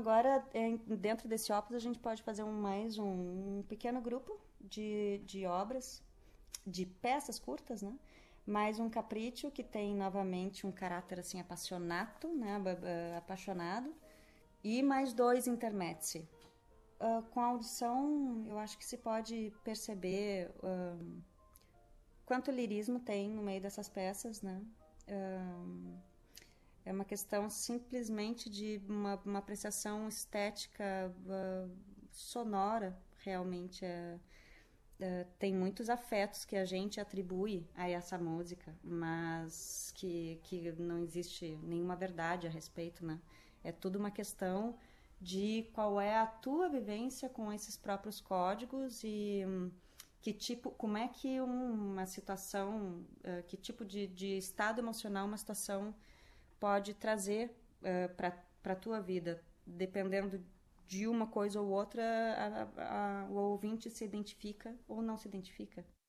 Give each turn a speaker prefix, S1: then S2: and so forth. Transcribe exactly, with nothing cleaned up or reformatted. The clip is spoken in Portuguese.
S1: agora, é, dentro desse Opus, a gente pode fazer um, mais um, um pequeno grupo de, de obras, de peças curtas, né? Mais um capricho que tem novamente um caráter assim apaixonato, né? Apaixonado, e mais dois intermezzi. Uh, com a audição, eu acho que se pode perceber uh, quanto lirismo tem no meio dessas peças, né? Uh, é uma questão simplesmente de uma, uma apreciação estética uh, sonora, realmente. Uh, uh, tem muitos afetos que a gente atribui a essa música, mas que, que não existe nenhuma verdade a respeito, né? É tudo uma questão de qual é a tua vivência com esses próprios códigos e hum, que tipo, como é que uma situação, uh, que tipo de, de estado emocional uma situação pode trazer uh, para a tua vida, dependendo de uma coisa ou outra, a, a, a, o ouvinte se identifica ou não se identifica.